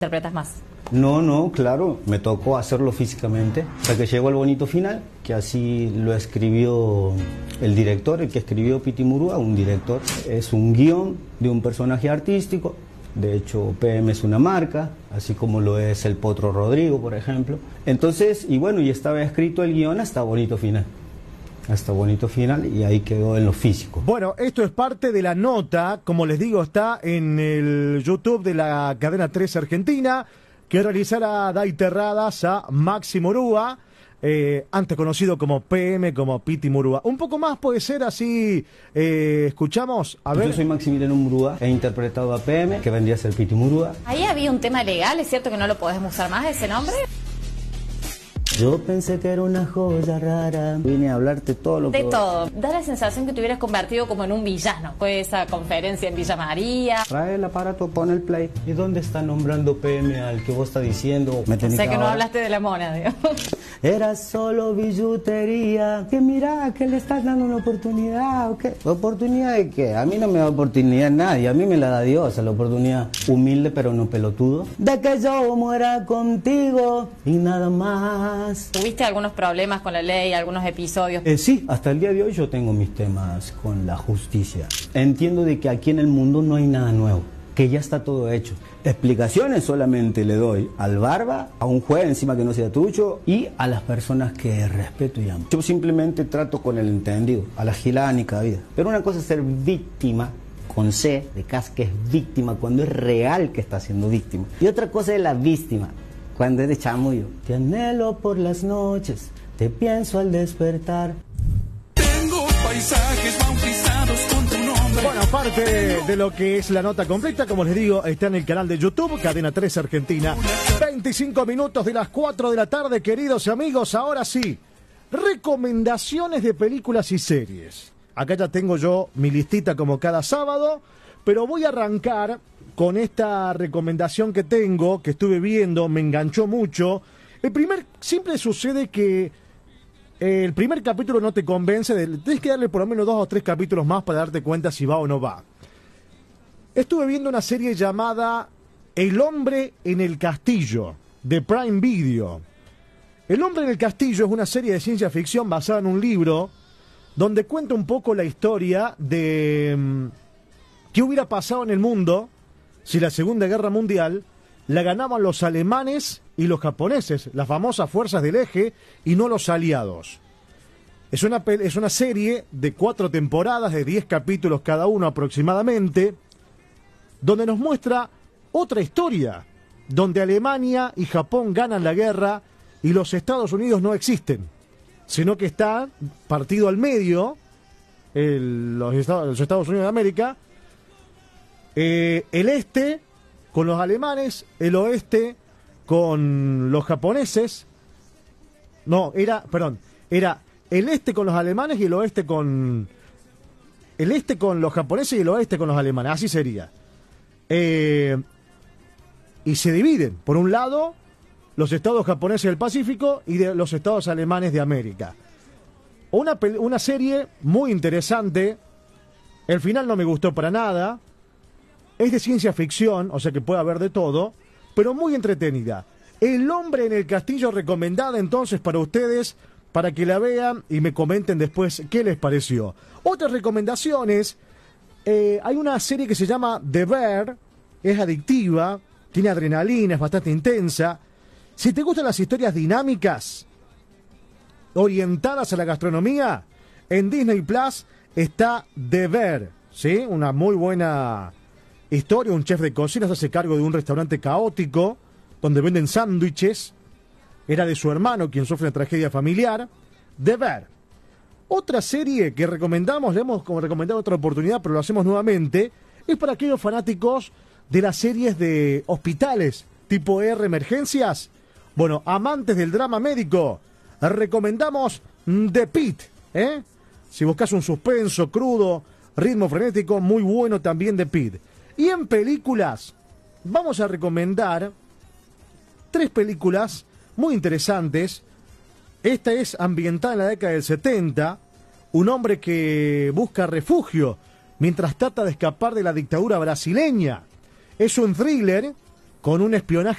interpretas más. No, no, claro, me tocó hacerlo físicamente, hasta que llegó al bonito final, que así lo escribió el director, el que escribió Piti Murúa, un director. Es un guión de un personaje artístico, de hecho PM es una marca, así como lo es el Potro Rodrigo, por ejemplo. Entonces, y bueno, y estaba escrito el guión hasta bonito final. Hasta bonito final, y ahí quedó en lo físico. Bueno, esto es parte de la nota, como les digo, está en el YouTube de la cadena 3 Argentina, que realizará Day Terradas a Maxi Murúa, antes conocido como PM, como Piti Murúa. Un poco más puede ser así, escuchamos, a ver. Yo soy Maximiliano Murúa, he interpretado a PM, que vendría a ser Piti Murúa. Ahí había un tema legal, ¿es cierto que no lo podemos usar más ese nombre? Yo pensé que era una joya rara. Vine a hablarte todo lo que... De todo. Da la sensación que te hubieras convertido como en un villano. Fue esa conferencia en Villa María. Trae el aparato, pon el play. ¿Y dónde está nombrando PM al que vos estás diciendo? Sé que no hablaste de la mona, digo. Era solo billutería. Que mira, que le estás dando una oportunidad. ¿O qué? ¿Oportunidad de qué? A mí no me da oportunidad nadie. A mí me la da Dios, la oportunidad. Humilde pero no pelotudo. De que yo muera contigo y nada más. ¿Tuviste algunos problemas con la ley, algunos episodios? Sí, hasta el día de hoy yo tengo mis temas con la justicia. Entiendo de que aquí en el mundo no hay nada nuevo, que ya está todo hecho. Explicaciones solamente le doy al barba, a un juez encima que no sea tuyo y a las personas que respeto y amo. Yo simplemente trato con el entendido, a la gilada ni cabida. Pero una cosa es ser víctima, con C, de casa, que es víctima cuando es real que está siendo víctima. Y otra cosa es la víctima, cuando es de chamullo. Te anhelo por las noches, te pienso al despertar. Tengo paisajes bautizados con tu nombre. Bueno, aparte de lo que es la nota completa, como les digo, está en el canal de YouTube, Cadena 3 Argentina. 25 minutos de las 4 de la tarde, queridos amigos. Ahora sí, recomendaciones de películas y series. Acá ya tengo yo mi listita como cada sábado, pero voy a arrancar con esta recomendación que tengo, que estuve viendo, me enganchó mucho. Siempre sucede que el primer capítulo no te convence, tienes que darle por lo menos 2 o 3 capítulos más para darte cuenta si va o no va. Estuve viendo una serie llamada El hombre en el castillo, de Prime Video. El hombre en el castillo es una serie de ciencia ficción basada en un libro donde cuenta un poco la historia de qué hubiera pasado en el mundo si la Segunda Guerra Mundial la ganaban los alemanes y los japoneses, las famosas fuerzas del eje, y no los aliados. Es una serie de 4 temporadas, de 10 capítulos cada uno aproximadamente, donde nos muestra otra historia, donde Alemania y Japón ganan la guerra y los Estados Unidos no existen, sino que está partido al medio los Estados Unidos de América, el este con los alemanes, el oeste con los japoneses. Era el este con los alemanes y el oeste con... El este con los japoneses y el oeste con los alemanes, así sería. Y se dividen, por un lado, los estados japoneses del Pacífico y de los estados alemanes de América. Una serie muy interesante. El final no me gustó para nada. Es de ciencia ficción, o sea que puede haber de todo, pero muy entretenida. El hombre en el castillo, recomendada entonces para ustedes, para que la vean y me comenten después qué les pareció. Otras recomendaciones, hay una serie que se llama The Bear, es adictiva, tiene adrenalina, es bastante intensa. Si te gustan las historias dinámicas, orientadas a la gastronomía, en Disney Plus está The Bear, ¿sí? Una muy buena historia. Un chef de cocina se hace cargo de un restaurante caótico donde venden sándwiches. Era de su hermano quien sufre una tragedia familiar. The Bear. Otra serie que recomendamos, le hemos recomendado otra oportunidad, pero lo hacemos nuevamente, es para aquellos fanáticos de las series de hospitales tipo R, emergencias. Bueno, amantes del drama médico, recomendamos The Pitt, Si buscas un suspenso crudo, ritmo frenético, muy bueno también The Pitt. Y en películas, vamos a recomendar 3 películas muy interesantes. Esta es ambientada en la década del 70, un hombre que busca refugio mientras trata de escapar de la dictadura brasileña. Es un thriller con un espionaje